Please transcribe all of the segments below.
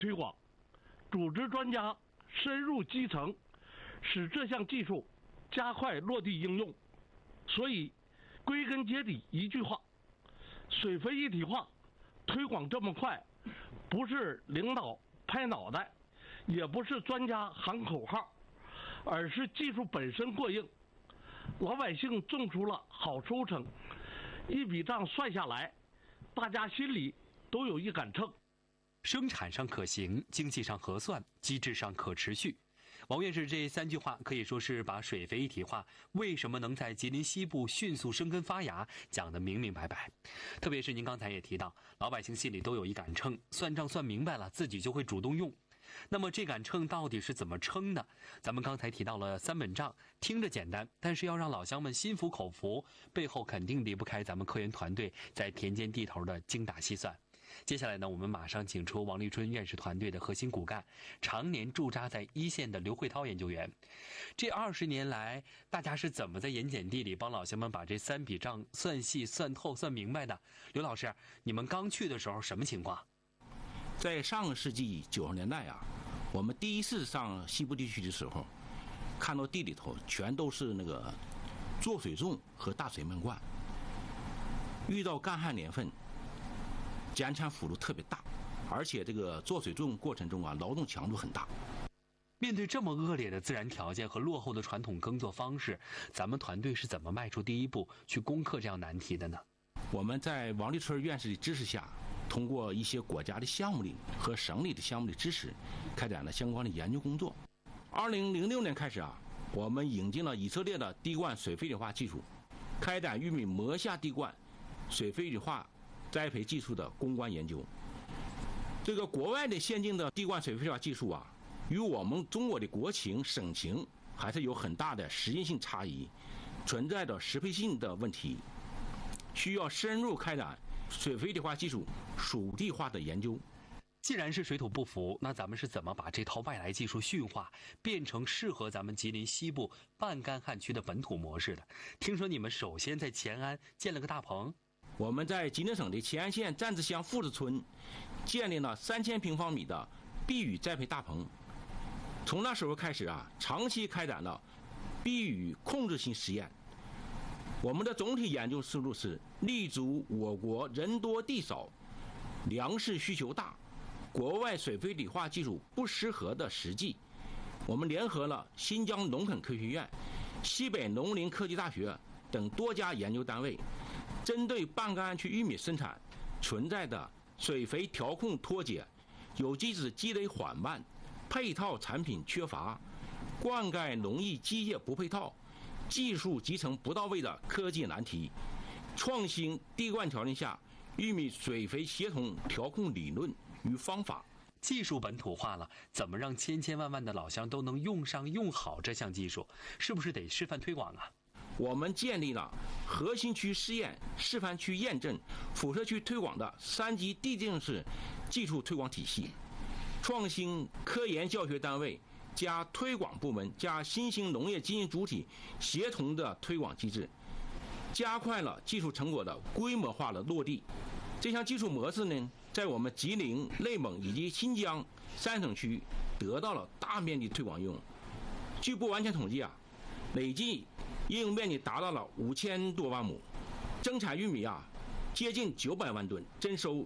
推广，组织专家深入基层，使这项技术加快落地应用。所以，归根结底一句话，水肥一体化推广这么快，不是领导拍脑袋，也不是专家喊口号，而是技术本身过硬，老百姓种出了好收成，一笔账算下来，大家心里都有一杆秤。 生产上可行，经济上合算，机制上可持续。王院士这3句话可以说是把水肥一体化为什么能在吉林西部迅速生根发芽讲得明明白白。特别是您刚才也提到，老百姓心里都有一杆秤，算账算明白了，自己就会主动用。那么这杆秤到底是怎么称的？咱们刚才提到了3本账，听着简单，但是要让老乡们心服口服，背后肯定离不开咱们科研团队在田间地头的精打细算。接下来呢，我们马上请出王立春院士团队的核心骨干，常年驻扎在一线的刘慧涛研究员。这20年来，大家是怎么在盐碱地里帮老乡们把这3笔账算细、算透、算明白的？刘老师，你们刚去的时候什么情况？ 在上个世纪90年代啊，我们第一次上西部地区的时候，看到地里头全都是那个做水种和大水漫灌。遇到干旱年份，减产幅度特别大，而且这个做水种过程中啊，劳动强度很大。 面对这么恶劣的自然条件和落后的传统耕作方式，咱们团队是怎么迈出第一步去攻克这样难题的呢？ 我们在王立春院士的支持下，通过一些国家的项目里和省里的项目的支持，开展了相关的研究工作。2006年开始啊，我们引进了以色列的滴灌水肥理化技术，开展玉米磨下滴灌水肥理化栽培技术的攻关研究。这个国外的先进的滴灌水肥理化技术啊，与我们中国的国情省情还是有很大的实验性差异，存在着适配性的问题，需要深入开展水肥理化技术属地化的研究。 既然是水土不服，那咱们是怎么把这套外来技术驯化，变成适合咱们吉林西部半干旱区的本土模式的？听说你们首先在乾安建了个大棚。 我们在吉林省的乾安县站子乡富子村建立了3000平方米的避雨栽培大棚。从那时候开始啊，长期开展了避雨控制性实验。我们的总体研究思路是立足我国人多地少、粮食需求大、国外水肥理化技术不适合的实际。我们联合了新疆农垦科学院、西北农林科技大学等多家研究单位，针对半干旱区玉米生产存在的水肥调控脱节、有机质积累缓慢、配套产品缺乏、灌溉农业机械不配套、技术集成不到位的科技难题，创新滴灌条件下玉米水肥协同调控理论与方法。 技术本土化了，怎么让千千万万的老乡都能用上用好这项技术？是不是得示范推广啊？ 我们建立了核心区试验、示范区验证、辐射区推广的3级递进式技术推广体系，创新科研教学单位加推广部门加新兴农业经营主体协同的推广机制，加快了技术成果的规模化的落地。这项技术模式呢，在我们吉林、内蒙以及新疆3省区得到了大面积推广应用。据不完全统计啊，累计应用面积达到了5000多万亩，增产玉米啊接近900万吨，增收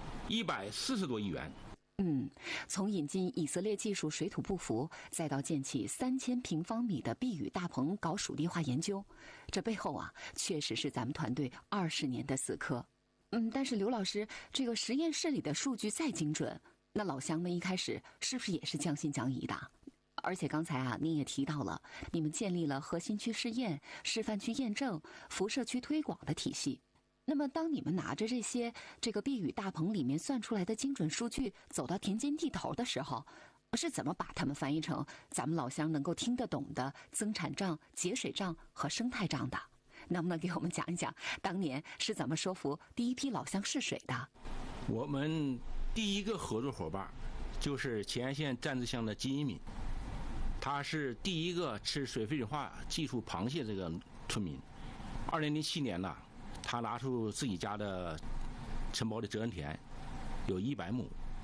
140多亿元。 从引进以色列技术水土不服，再到建起3000平方米的避雨大棚搞属地化研究，这背后啊，确实是咱们团队20年的死磕。但是刘老师，这个实验室里的数据再精准，那老乡们一开始是不是也是将信将疑的？而且刚才啊，您也提到了，你们建立了核心区试验、示范区验证、辐射区推广的体系。那么当你们拿着这个避雨大棚里面算出来的精准数据走到田间地头的时候，是怎么把它们翻译成咱们老乡能够听得懂的增产账、节水账和生态账的？能不能给我们讲一讲当年是怎么说服第一批老乡试水的？ 我们第一个合作伙伴就是乾安县站子乡的金一敏，他是第一个吃水肥理化技术螃蟹这个村民。2007年呢，他拿出自己家的承包的责任田有100亩，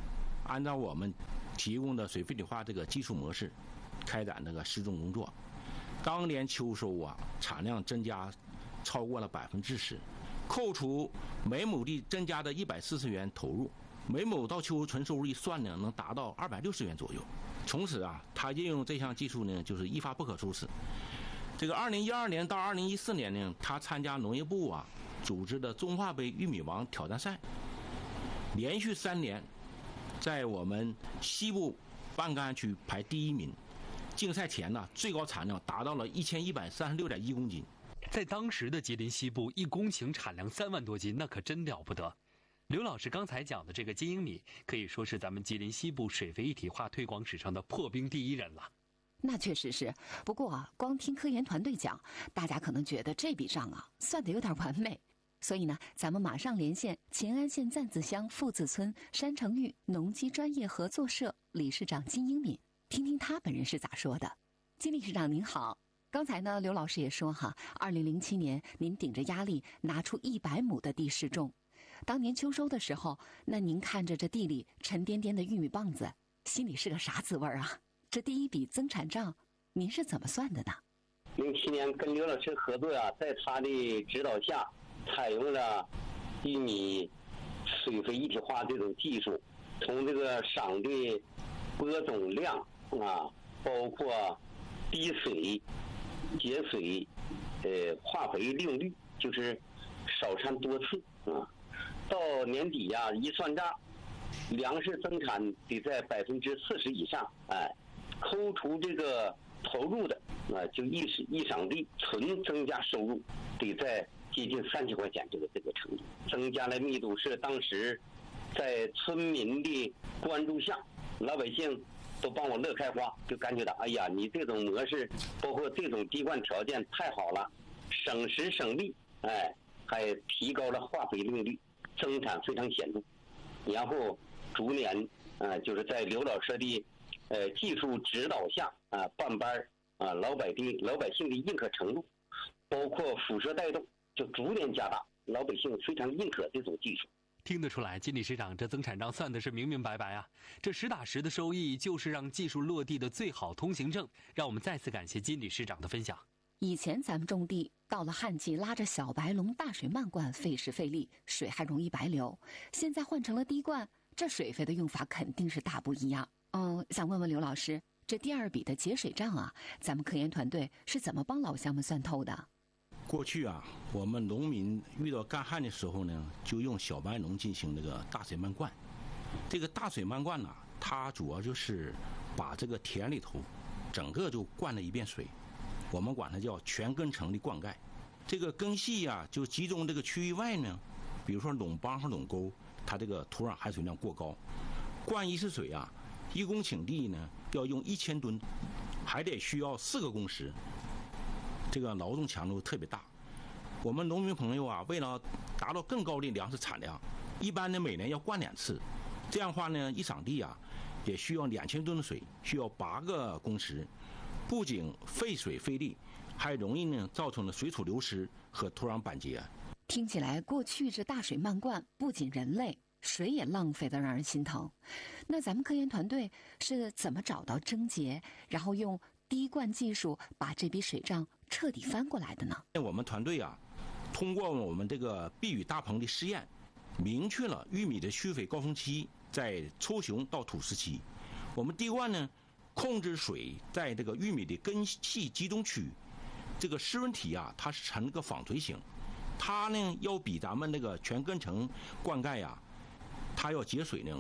按照我们提供的水肥体化这个技术模式，开展这个施种工作。当年秋收啊，产量增加超过了10%，扣除每亩地增加的140元投入，每亩到秋纯收入一算呢，能达到260元左右。从此啊，他应用这项技术呢，就是一发不可收拾。这个2012年到2014年呢，他参加农业部组织的中华杯玉米王挑战赛，连续3年在我们西部半干区排第1名。竞赛前呢，最高产量达到了1136.1公斤。 在当时的吉林西部，1公顷产量3万多斤，那可真了不得。刘老师刚才讲的这个金英米，可以说是咱们吉林西部水肥一体化推广史上的破冰第一人了。 那确实是，不过光听科研团队讲，大家可能觉得这笔账算得有点完美。所以呢，咱们马上连线乾安县赞子乡富子村山城峪农机专业合作社理事长金英敏，听听他本人是咋说的。金理事长您好，刚才呢刘老师也说2007年您顶着压力拿出100亩的地试种，当年秋收的时候，那您看着这地里沉甸甸的玉米棒子，心里是个啥滋味啊？这第一笔增产账您是怎么算的呢 ？07年跟刘老师合作在他的指导下，采用了玉米水肥一体化这种技术，从这个赏的播种量包括滴水、节水、化肥利用率，就是少产多次到年底一算账，粮食增产得在40%以上，扣除这个投入的就一赏地纯增加收入得在接近30块钱这个程度，增加了密度是当时在村民的关注下，老百姓都帮我乐开花，就感觉到哎呀，你这种模式包括这种滴灌条件太好了，省时省力，还提高了化肥利用率，增产非常显著。然后逐年就是在刘老师的技术指导下办班老百姓的认可程度，包括辐射带动，就逐年加大，老百姓非常认可这种技术。 听得出来，金理事长这增产账算的是明明白白啊！这实打实的收益就是让技术落地的最好通行证。让我们再次感谢金理事长的分享。 以前咱们种地到了旱季，拉着小白龙大水漫灌，费时费力，水还容易白流。现在换成了滴灌，这水肥的用法肯定是大不一样。想问问刘老师，这第2笔的节水账咱们科研团队是怎么帮老乡们算透的？ 过去我们农民遇到干旱的时候呢，就用小白龙进行这个大水漫灌。这个大水漫灌它主要就是把这个田里头整个就灌了一遍水，我们管它叫全根层的灌溉。这个根系就集中这个区域外呢，比如说垄帮和垄沟，它这个土壤含水量过高，灌一次水1公顷地呢要用1000吨，还得需要4个工时，这个劳动强度特别大。我们农民朋友为了达到更高的粮食产量，一般呢每年要灌2次，这样的话呢，一场地也需要2000吨的水，需要8个工时，不仅费水费力，还容易呢造成了水土流失和土壤板结。 听起来过去这大水漫灌不仅人累，水也浪费的让人心疼。那咱们科研团队是怎么找到症结，然后用滴灌技术把这笔水账彻底翻过来的呢？ 我们团队通过我们这个避雨大棚的试验，明确了玉米的需肥高峰期在抽雄到吐丝期。我们滴灌呢，控制水在这个玉米的根系集中区，这个湿润体它是呈个纺锤形，它呢要比咱们那个全根层灌溉它要节水呢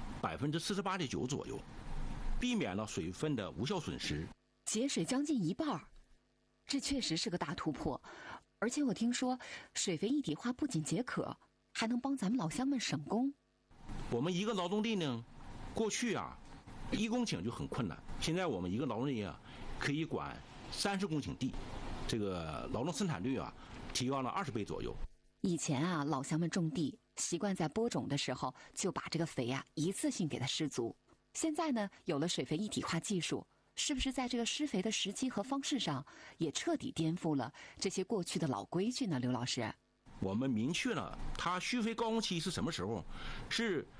48.9%左右，避免了水分的无效损失， 节水将近1半，这确实是个大突破。而且我听说水肥一体化不仅解渴，还能帮咱们老乡们省工。 我们一个劳动力呢，过去1公顷就很困难，现在我们一个劳动力可以管30公顷地，这个劳动生产率提高了20倍左右。 以前老乡们种地习惯在播种的时候就把这个肥一次性给它施足，现在呢有了水肥一体化技术，是不是在这个施肥的时机和方式上也彻底颠覆了这些过去的老规矩呢？刘老师， 我们明确了它需肥高峰期是什么时候，是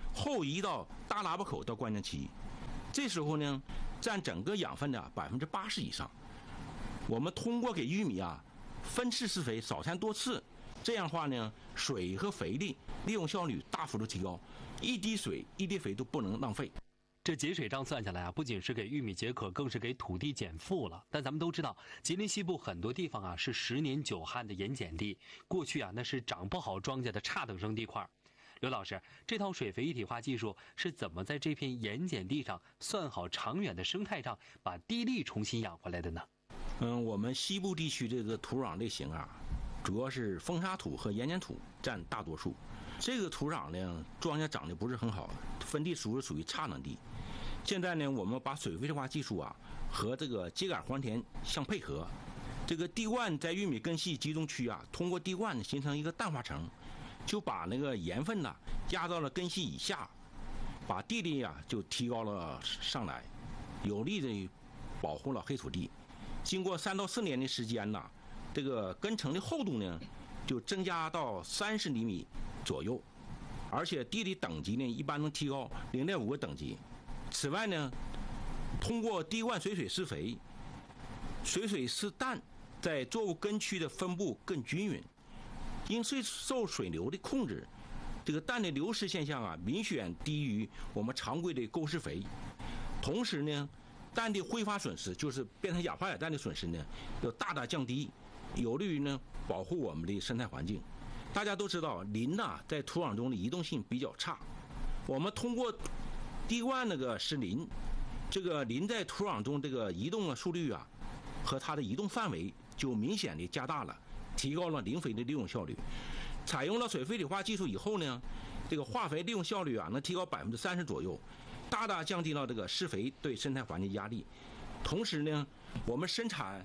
后移到大喇叭口到关键期，这时候呢，占整个养分的80%以上。我们通过给玉米分次施肥，少参多次，这样的话呢，水和肥力利用效率大幅度提高，一滴水一滴肥都不能浪费。 这节水账算下来不仅是给玉米解渴，更是给土地减负了。但咱们都知道，吉林西部很多地方是10年久旱的盐碱地，过去那是长不好庄稼的差等生地块。刘老师，这套水肥一体化技术是怎么在这片盐碱地上算好长远的生态账，把地力重新养回来的呢？ 我们西部地区这个土壤类型主要是风沙土和盐碱土占大多数。这个土壤呢，庄稼长得不是很好，分地属于差能地。现在呢，我们把水肥化技术和这个秸秆还田相配合，这个地灌在玉米根系集中区通过地灌形成一个氮化层，就把那个盐分压到了根系以下，把地力就提高了上来，有力的保护了黑土地。经过3到4年的时间这个根层的厚度呢就增加到30厘米左右，而且地理等级呢一般能提高0.5个等级。此外呢，通过滴灌水施肥，水施氮，在作物根区的分布更均匀。因受水流的控制，这个氮的流失现象明显低于我们常规的沟施肥。同时呢，氮的挥发损失，就是变成氧化亚氮的损失呢，要大大降低，有利于呢保护我们的生态环境。大家都知道，磷在土壤中的移动性比较差，我们通过滴灌那个施磷，这个磷在土壤中这个移动的速率和它的移动范围就明显的加大了，提高了磷肥的利用效率。采用了水肥体化技术以后呢，这个化肥利用效率能提高30%左右，大大降低了这个施肥对生态环境压力。同时呢，我们生产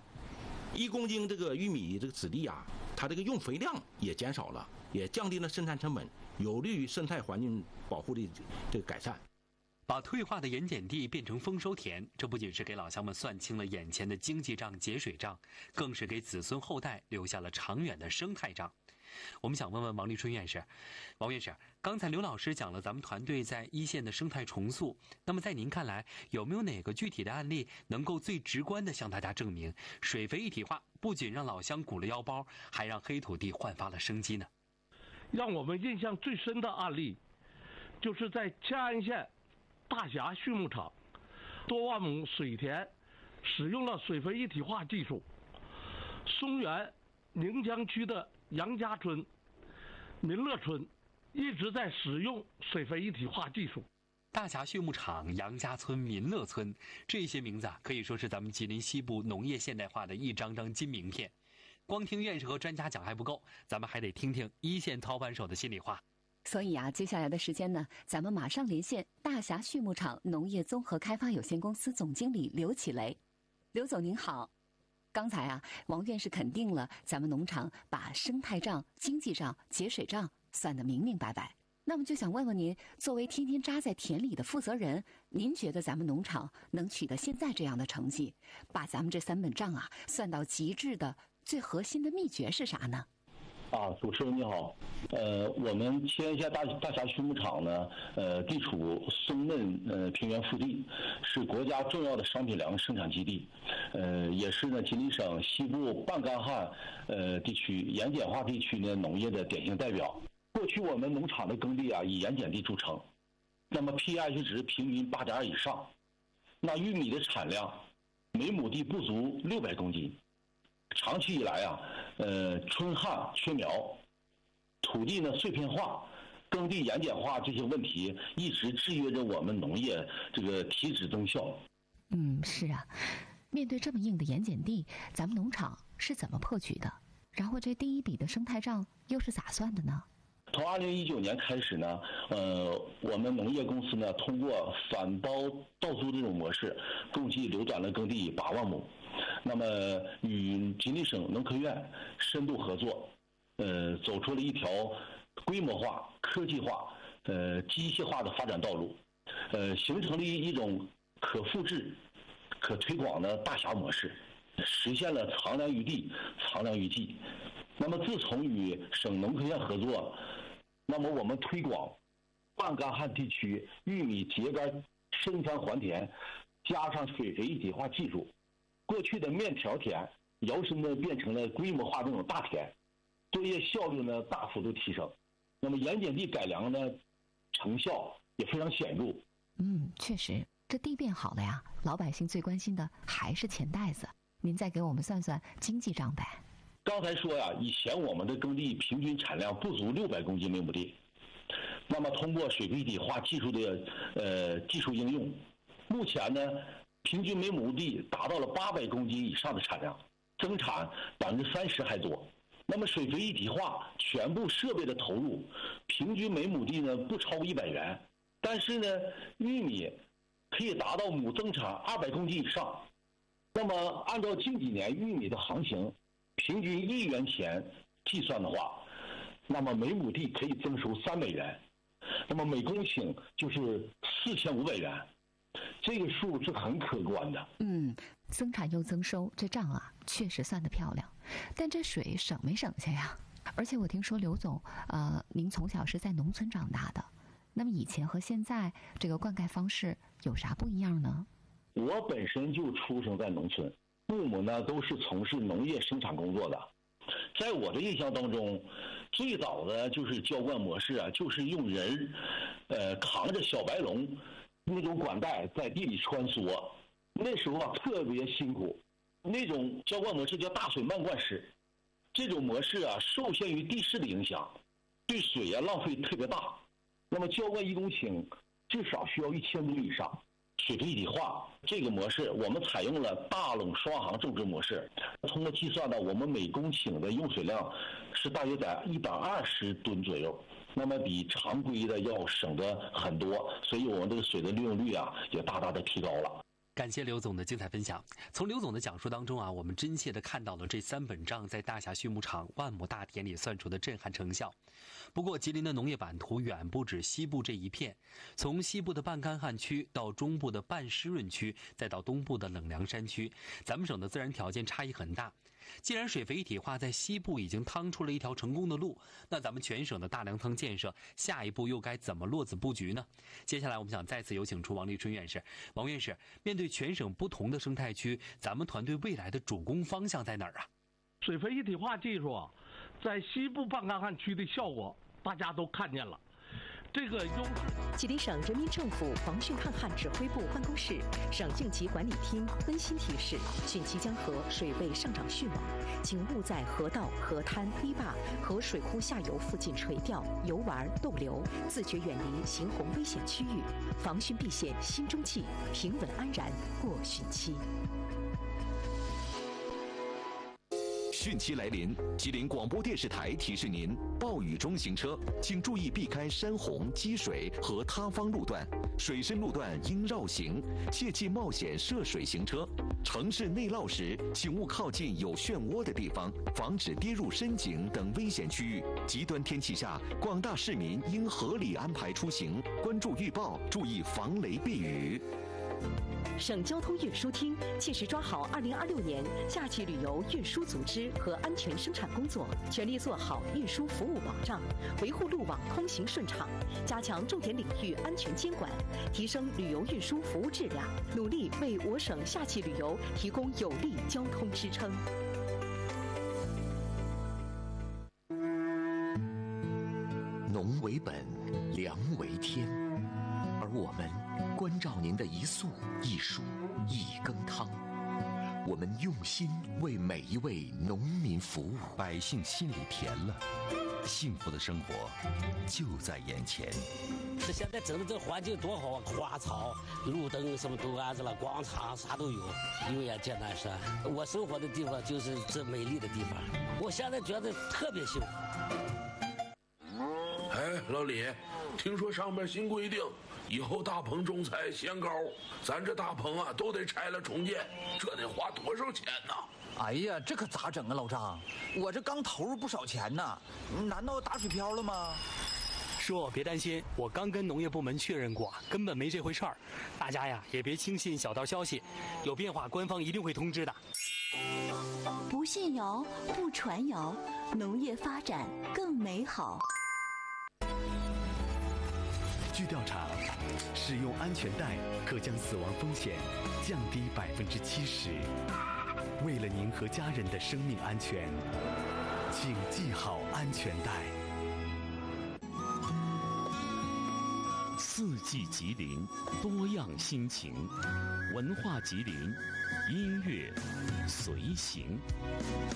1公斤这个玉米这个籽粒它这个用肥量也减少了，也降低了生产成本，有利于生态环境保护的这个改善。 把退化的盐碱地变成丰收田，这不仅是给老乡们算清了眼前的经济账、节水账，更是给子孙后代留下了长远的生态账。我们想问问王立春院士，王院士，刚才刘老师讲了咱们团队在一线的生态重塑，那么在您看来，有没有哪个具体的案例能够最直观地向大家证明，水肥一体化不仅让老乡鼓了腰包，还让黑土地焕发了生机呢？ 让我们印象最深的案例，就是在乾安县大峡畜牧场多万亩水田使用了水肥一体化技术。松原宁江区的杨家村、民乐村一直在使用水肥一体化技术。 大峡畜牧场、杨家村、民乐村，这些名字可以说是咱们吉林西部农业现代化的一张张金名片。光听院士和专家讲还不够，咱们还得听听一线操盘手的心里话。 所以接下来的时间呢，咱们马上连线大峡畜牧场农业综合开发有限公司总经理刘启雷。刘总您好，刚才王院士肯定了咱们农场把生态账、经济账、节水账算得明明白白。那么就想问问您，作为天天扎在田里的负责人，您觉得咱们农场能取得现在这样的成绩，把咱们这3本账算到极致的最核心的秘诀是啥呢？ 主持人你好，我们乾安县大峡畜牧场呢，地处松嫩平原腹地，是国家重要的商品粮生产基地，也是呢吉林省西部半干旱地区盐碱化地区呢农业的典型代表。过去我们农场的耕地以盐碱地著称，那么 pH 值平均8.2以上，那玉米的产量每亩地不足600公斤。长期以来春旱缺苗，土地呢碎片化，耕地盐碱化这些问题一直制约着我们农业这个提质增效。 是面对这么硬的盐碱地，咱们农场是怎么破局的？然后这第一笔的生态账又是咋算的呢？ 从2019年开始呢，我们农业公司呢通过反包倒租这种模式，共计流转了耕地8万亩。那么与吉林省农科院深度合作，走出了一条规模化、科技化、机械化的发展道路，形成了一种可复制、可推广的大峡模式，实现了藏粮于地、藏粮于技。那么自从与省农科院合作，那么我们推广半干旱地区玉米秸秆深翻还田，加上水肥一体化技术，过去的面条田摇身呢变成了规模化这种大田，作业效率呢大幅度提升。那么盐碱地改良呢，成效也非常显著。 确实，这地变好了呀，老百姓最关心的还是钱袋子。您再给我们算算经济账呗。 刚才说呀，以前我们的耕地平均产量不足600公斤每亩地，那么通过水肥一体化技术的技术应用，目前呢平均每亩地达到了800公斤以上的产量，增产30%还多。那么水肥一体化全部设备的投入，平均每亩地呢不超过100元，但是呢玉米可以达到亩增产200公斤以上。那么按照近几年玉米的行情，平均1元钱计算的话，那么每亩地可以增收300元，那么每公顷就是4500元，这个数是很可观的。 增产又增收，这账啊确实算得漂亮。但这水省没省下呀？而且我听说刘总，您从小是在农村长大的，那么以前和现在这个灌溉方式有啥不一样呢？ 我本身就出生在农村，父母呢都是从事农业生产工作的。在我的印象当中，最早的就是浇灌模式啊，就是用人，扛着小白龙那种管带在地里穿梭。那时候啊特别辛苦，那种浇灌模式叫大水漫灌式。这种模式啊受限于地势的影响，对水啊浪费特别大。那么浇灌1公顷至少需要1000吨以上。水肥一体化这个模式，我们采用了大垄双行种植模式。通过计算呢，我们每公顷的用水量是大约在120吨左右，那么比常规的要省得很多，所以我们这个水的利用率啊也大大的提高了。 感谢刘总的精彩分享。从刘总的讲述当中啊，我们真切地看到了这3本账在大峡畜牧场万亩大田里算出的震撼成效。不过吉林的农业版图远不止西部这一片，从西部的半干旱区到中部的半湿润区，再到东部的冷凉山区，咱们省的自然条件差异很大。既然水肥一体化在西部已经趟出了一条成功的路，那咱们全省的大粮仓建设下一步又该怎么落子布局呢？接下来我们想再次有请出王立春院士。王院士，面对全省不同的生态区，咱们团队未来的主攻方向在哪儿啊？ 水肥一体化技术啊，在西部半干旱区的效果大家都看见了。这个吉林省人民政府防汛抗旱指挥部办公室、省应急管理厅温馨提示：汛期江河水位上涨迅猛，请勿在河道、河滩、堤坝和水库下游附近垂钓、游玩、逗留，自觉远离行洪危险区域，防汛避险心中记，平稳安然过汛期。 汛期来临，吉林广播电视台提示您：暴雨中行车，请注意避开山洪、积水和塌方路段，水深路段应绕行，切忌冒险涉水行车。城市内涝时，请勿靠近有漩涡的地方，防止跌入深井等危险区域。极端天气下，广大市民应合理安排出行，关注预报，注意防雷避雨。 省交通运输厅切实抓好2026年假期旅游运输组织和安全生产工作，全力做好运输服务保障，维护路网通行顺畅，加强重点领域安全监管，提升旅游运输服务质量，努力为我省夏季旅游提供有力交通支撑。 农为本，粮为天，而我们关照您的一粟一黍一羹汤，我们用心为每一位农民服务， 百姓心里甜了，幸福的生活就在眼前。 这现在整的这环境多好啊，花草、路灯什么都安置了，广场啥都有，油盐剑南山。我生活的地方就是这美丽的地方，我现在觉得特别幸福。 哎，老李，听说上面新规定，以后大棚种菜限高，咱这大棚啊都得拆了重建，这得花多少钱呢？ 哎呀，这可咋整啊，老张？我这刚投入不少钱呢，难道打水漂了吗？ 叔，别担心，我刚跟农业部门确认过，根本没这回事儿。大家呀，也别轻信小道消息，有变化官方一定会通知的。 不信谣，不传谣，农业发展更美好。 据调查，使用安全带可将死亡风险降低70%。为了您和家人的生命安全，请系好安全带。 四季吉林，多样心情，文化吉林，音乐随行。